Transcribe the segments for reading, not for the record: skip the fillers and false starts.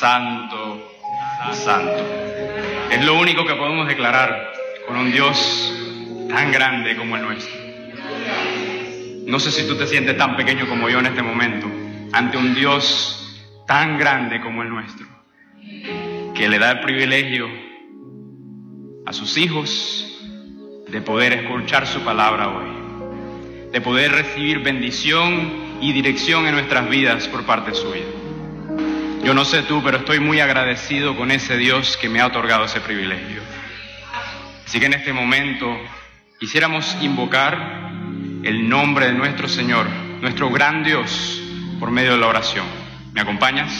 santo, santo. Es lo único que podemos declarar con un Dios tan grande como el nuestro. No sé si tú te sientes tan pequeño como yo en este momento, ante un Dios tan grande como el nuestro, que le da el privilegio a sus hijos de poder escuchar su palabra hoy, de poder recibir bendición y dirección en nuestras vidas por parte suya. Yo no sé tú, pero estoy muy agradecido con ese Dios que me ha otorgado ese privilegio. Así que en este momento quisiéramos invocar el nombre de nuestro Señor, nuestro gran Dios, por medio de la oración. ¿Me acompañas?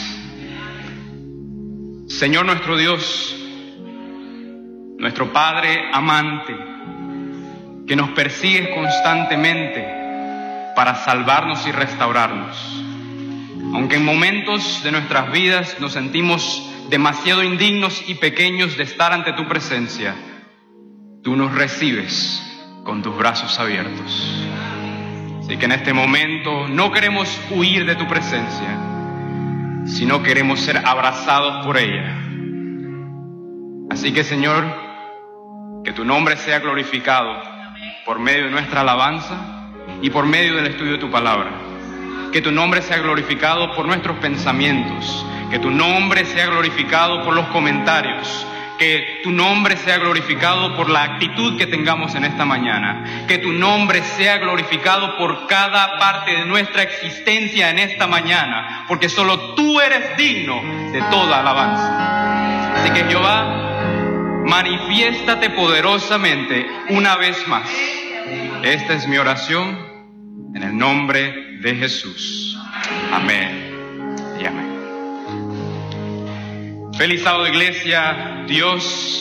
Señor nuestro Dios, nuestro Padre amante, que nos persigues constantemente para salvarnos y restaurarnos. Aunque en momentos de nuestras vidas nos sentimos demasiado indignos y pequeños de estar ante tu presencia, tú nos recibes con tus brazos abiertos. Así que en este momento no queremos huir de tu presencia, sino queremos ser abrazados por ella. Así que, Señor, que tu nombre sea glorificado por medio de nuestra alabanza y por medio del estudio de tu palabra. Que tu nombre sea glorificado por nuestros pensamientos, que tu nombre sea glorificado por los comentarios, que tu nombre sea glorificado por la actitud que tengamos en esta mañana, que tu nombre sea glorificado por cada parte de nuestra existencia en esta mañana, porque solo tú eres digno de toda alabanza. Así que, Jehová, manifiéstate poderosamente una vez más. Esta es mi oración en el nombre de Jesús. Amén y amén. Feliz sábado, iglesia. Dios